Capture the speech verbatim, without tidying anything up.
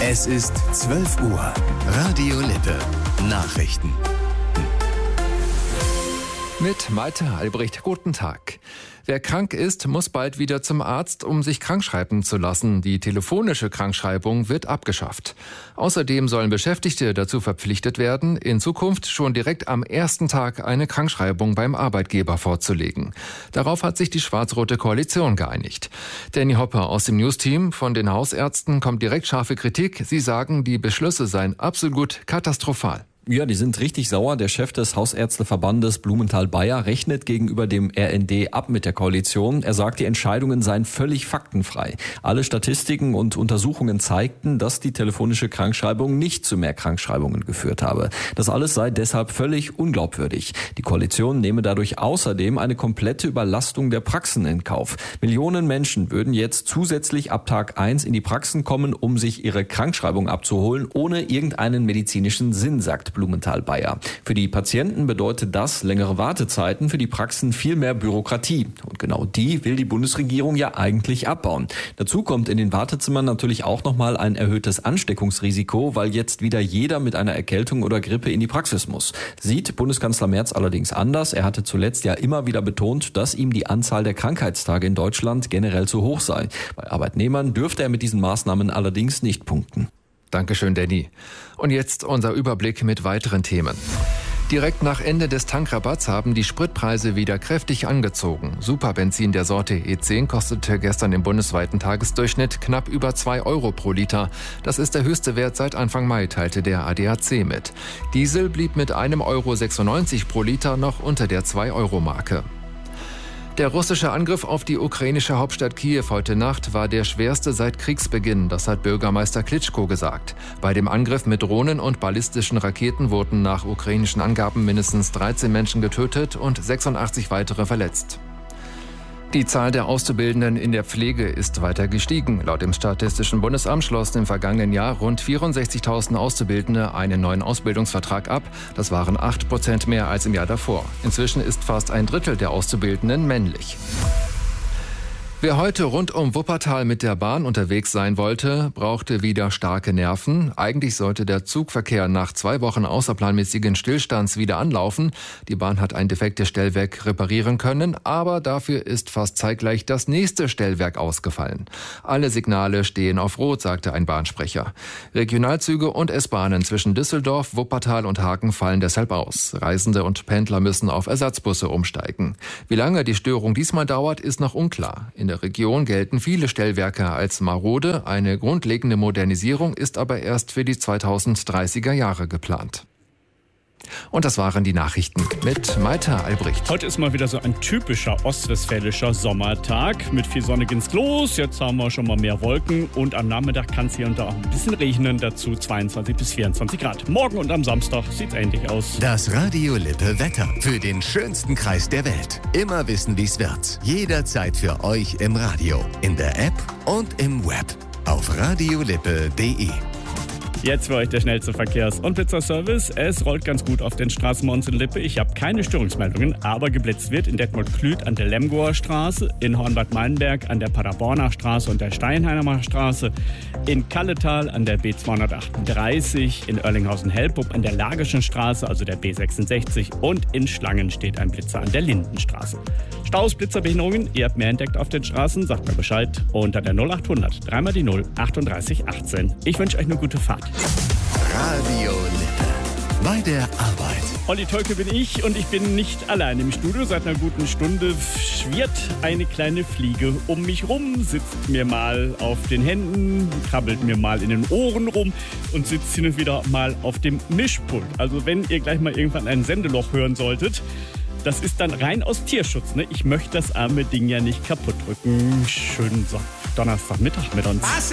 Es ist zwölf Uhr. Radio Lippe. Nachrichten. Mit Malte Albrecht. Guten Tag. Wer krank ist, muss bald wieder zum Arzt, um sich krankschreiben zu lassen. Die telefonische Krankschreibung wird abgeschafft. Außerdem sollen Beschäftigte dazu verpflichtet werden, in Zukunft schon direkt am ersten Tag eine Krankschreibung beim Arbeitgeber vorzulegen. Darauf hat sich die schwarz-rote Koalition geeinigt. Danny Hopper aus dem Newsteam von den Hausärzten kommt direkt scharfe Kritik. Sie sagen, die Beschlüsse seien absolut katastrophal. Ja, die sind richtig sauer. Der Chef des Hausärzteverbandes Blumenthal-Bayer rechnet gegenüber dem R N D ab mit der Koalition. Er sagt, die Entscheidungen seien völlig faktenfrei. Alle Statistiken und Untersuchungen zeigten, dass die telefonische Krankschreibung nicht zu mehr Krankschreibungen geführt habe. Das alles sei deshalb völlig unglaubwürdig. Die Koalition nehme dadurch außerdem eine komplette Überlastung der Praxen in Kauf. Millionen Menschen würden jetzt zusätzlich ab Tag eins in die Praxen kommen, um sich ihre Krankschreibung abzuholen, ohne irgendeinen medizinischen Sinn, sagt Blumenthal-Bayer. Für die Patienten bedeutet das längere Wartezeiten, für die Praxen viel mehr Bürokratie. Und genau die will die Bundesregierung ja eigentlich abbauen. Dazu kommt in den Wartezimmern natürlich auch nochmal ein erhöhtes Ansteckungsrisiko, weil jetzt wieder jeder mit einer Erkältung oder Grippe in die Praxis muss. Sieht Bundeskanzler Merz allerdings anders. Er hatte zuletzt ja immer wieder betont, dass ihm die Anzahl der Krankheitstage in Deutschland generell zu hoch sei. Bei Arbeitnehmern dürfte er mit diesen Maßnahmen allerdings nicht punkten. Dankeschön, Danny. Und jetzt unser Überblick mit weiteren Themen. Direkt nach Ende des Tankrabatts haben die Spritpreise wieder kräftig angezogen. Superbenzin der Sorte E zehn kostete gestern im bundesweiten Tagesdurchschnitt knapp über zwei Euro pro Liter. Das ist der höchste Wert seit Anfang Mai, teilte der A D A C mit. Diesel blieb mit einem Euro sechsundneunzig pro Liter noch unter der zwei Euro Marke. Der russische Angriff auf die ukrainische Hauptstadt Kiew heute Nacht war der schwerste seit Kriegsbeginn, das hat Bürgermeister Klitschko gesagt. Bei dem Angriff mit Drohnen und ballistischen Raketen wurden nach ukrainischen Angaben mindestens dreizehn Menschen getötet und sechsundachtzig weitere verletzt. Die Zahl der Auszubildenden in der Pflege ist weiter gestiegen. Laut dem Statistischen Bundesamt schlossen im vergangenen Jahr rund vierundsechzigtausend Auszubildende einen neuen Ausbildungsvertrag ab. Das waren acht Prozent mehr als im Jahr davor. Inzwischen ist fast ein Drittel der Auszubildenden männlich. Wer heute rund um Wuppertal mit der Bahn unterwegs sein wollte, brauchte wieder starke Nerven. Eigentlich sollte der Zugverkehr nach zwei Wochen außerplanmäßigen Stillstands wieder anlaufen. Die Bahn hat ein defektes Stellwerk reparieren können, aber dafür ist fast zeitgleich das nächste Stellwerk ausgefallen. Alle Signale stehen auf Rot, sagte ein Bahnsprecher. Regionalzüge und S-Bahnen zwischen Düsseldorf, Wuppertal und Hagen fallen deshalb aus. Reisende und Pendler müssen auf Ersatzbusse umsteigen. Wie lange die Störung diesmal dauert, ist noch unklar. In der Region gelten viele Stellwerke als marode. Eine grundlegende Modernisierung ist aber erst für die zweitausenddreißiger Jahre geplant. Und das waren die Nachrichten mit Malte Albrecht. Heute ist mal wieder so ein typischer ostwestfälischer Sommertag. Mit viel Sonne geht's los. Jetzt haben wir schon mal mehr Wolken. Und am Nachmittag kann es hier und da auch ein bisschen regnen. Dazu zweiundzwanzig bis vierundzwanzig Grad. Morgen und am Samstag sieht's ähnlich aus. Das Radio Lippe Wetter für den schönsten Kreis der Welt. Immer wissen, wie's wird. Jederzeit für euch im Radio, in der App und im Web. Auf radiolippe punkt de. Jetzt für euch der schnellste Verkehrs- und Pizzaservice. Es rollt ganz gut auf den Straßen bei uns in Lippe. Ich habe keine Störungsmeldungen, aber geblitzt wird in Detmold-Klüth an der Lemgoer Straße, in Hornbad Meinberg an der Paderborner Straße und der Steinheimer Straße, in Kalletal an der B zweihundertachtunddreißig, in Oerlinghausen-Helpup an der Lagerschen Straße, also der B sechsundsechzig, und in Schlangen steht ein Blitzer an der Lindenstraße. Staus, Blitzerbehinderungen, ihr habt mehr entdeckt auf den Straßen, sagt mir Bescheid unter der null achthundert, dreimal die null, achtunddreißig achtzehn. Ich wünsche euch eine gute Fahrt. Radio Lippe. Bei der Arbeit. Olli Tolke bin ich und ich bin nicht allein im Studio. Seit einer guten Stunde schwirrt eine kleine Fliege um mich rum, sitzt mir mal auf den Händen, krabbelt mir mal in den Ohren rum und sitzt hin und wieder mal auf dem Mischpult. Also wenn ihr gleich mal irgendwann ein Sendeloch hören solltet, das ist dann rein aus Tierschutz. Ne? Ich möchte das arme Ding ja nicht kaputt drücken. Schönen Donnerstagmittag mit uns.